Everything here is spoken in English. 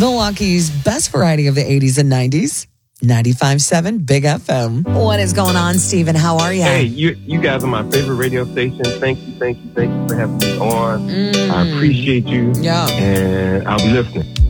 Milwaukee's best variety of the 80s and 90s. 95.7 Big FM. What is going on, Stephen? How are you? Hey, you guys are my favorite radio station. Thank you for having me on. I appreciate you. Yeah. And I'll be listening.